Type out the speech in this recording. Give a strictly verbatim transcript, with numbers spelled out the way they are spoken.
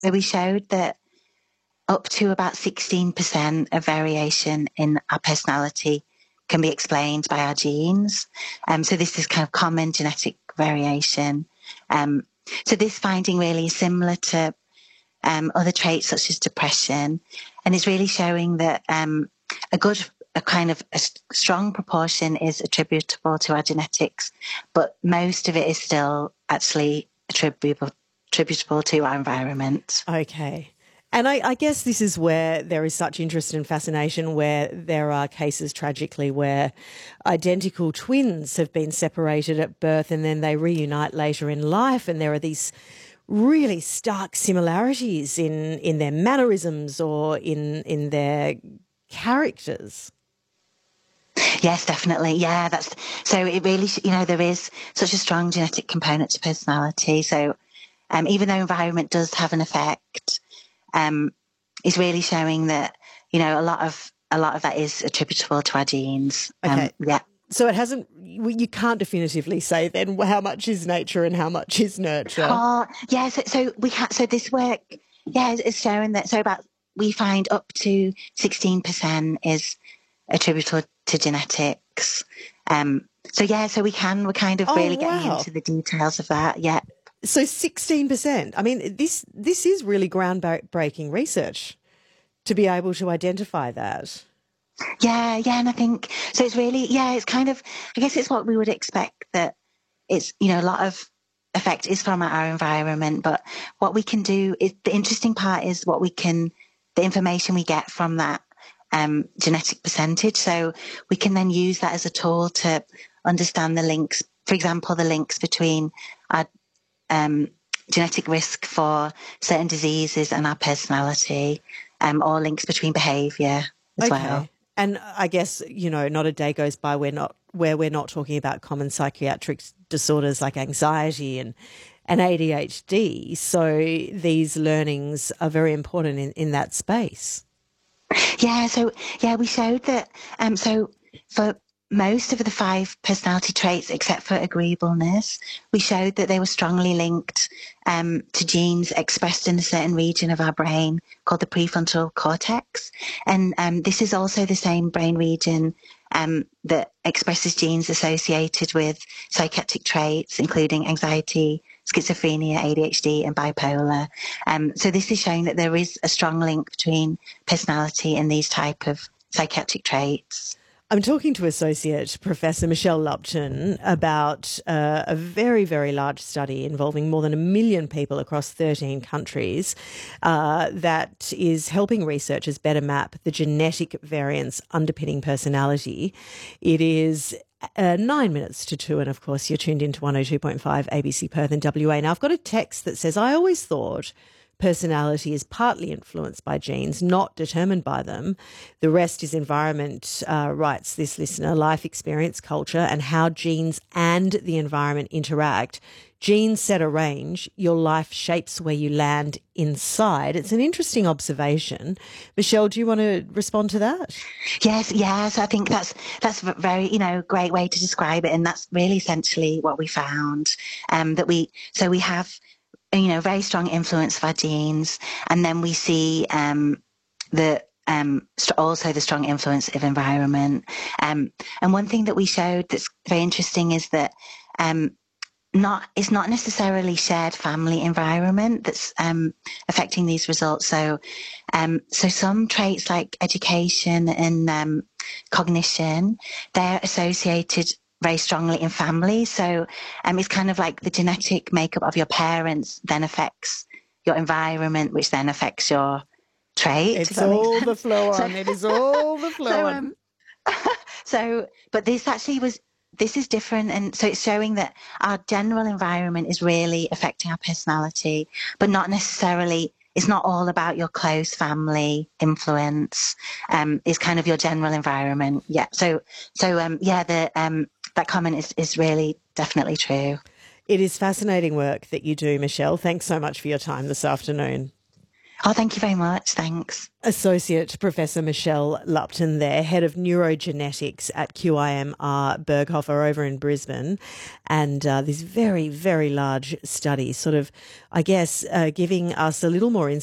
so we showed that up to about sixteen percent of variation in our personality can be explained by our genes. Um, so this is kind of common genetic variation. Um, so this finding really is similar to um, other traits such as depression, and it's really showing that um, a good, a kind of a strong proportion is attributable to our genetics, but most of it is still actually attributable attributable to our environment. Okay. And I, I guess this is where there is such interest and fascination, where there are cases tragically where identical twins have been separated at birth and then they reunite later in life, and there are these really stark similarities in, in their mannerisms or in in their characters. Yes, definitely. Yeah, that's so. It really, you know, there is such a strong genetic component to personality. So, um, even though environment does have an effect, um, is really showing that, you know, a lot of a lot of that is attributable to our genes. Okay. Um, yeah. So it hasn't. You can't definitively say then how much is nature and how much is nurture. Oh, yeah. So, so we ha- so this work, yeah, is, is showing that. So about we find up to sixteen percent is attributable to genetics. Um, so yeah, so we can we're kind of Oh, really getting wow. into the details of that. Yeah. So sixteen percent. I mean, this this is really groundbreaking research to be able to identify that. Yeah, yeah, and I think so. It's really, yeah, it's kind of, I guess it's what we would expect, that it's, you know, a lot of effect is from our environment, but what we can do is, the interesting part is what we can, the information we get from that um, genetic percentage. So we can then use that as a tool to understand the links, for example, the links between our um, genetic risk for certain diseases and our personality, um, or links between behaviour as Okay. well. And I guess, you know, not a day goes by where not where we're not talking about common psychiatric disorders like anxiety and, and A D H D. So these learnings are very important in, in that space. Yeah, so yeah, we showed that um so for most of the five personality traits, except for agreeableness, we showed that they were strongly linked um, to genes expressed in a certain region of our brain called the prefrontal cortex. And um, this is also the same brain region um, that expresses genes associated with psychiatric traits, including anxiety, schizophrenia, A D H D, and bipolar. Um, so this is showing that there is a strong link between personality and these type of psychiatric traits. I'm talking to Associate Professor Michelle Lupton about uh, a very, very large study involving more than a million people across thirteen countries uh, that is helping researchers better map the genetic variants underpinning personality. It is uh, nine minutes to two, and of course you're tuned into one oh two point five A B C Perth and W A. Now I've got a text that says, I always thought personality is partly influenced by genes, not determined by them. The rest is environment, uh, writes this listener, life experience, culture, and how genes and the environment interact. Genes set a range. Your life shapes where you land inside. It's an interesting observation. Michelle, do you want to respond to that? Yes, yes. I think that's that's a very, you know, great way to describe it, and that's really essentially what we found. Um, that we so we have, you know, very strong influence of our genes, and then we see um, the um, also the strong influence of environment. Um, and one thing that we showed that's very interesting is that um, not it's not necessarily shared family environment that's um, affecting these results. So, um, so some traits like education and um, cognition, they're associated very strongly in family. So, um, it's kind of like the genetic makeup of your parents then affects your environment, which then affects your traits. It's all the flow on. So, it is all the flow so, on. Um, so, but this actually was. This is different, and so it's showing that our general environment is really affecting our personality, but not necessarily. It's not all about your close family influence. Um, it's kind of your general environment. Yeah. So, so um, yeah, the um, that comment is is really definitely true. It is fascinating work that you do, Michelle. Thanks so much for your time this afternoon. Oh, thank you very much. Thanks. Associate Professor Michelle Lupton there, Head of Neurogenetics at Q I M R Berghofer over in Brisbane. And uh, this very, very large study sort of, I guess, uh, giving us a little more insight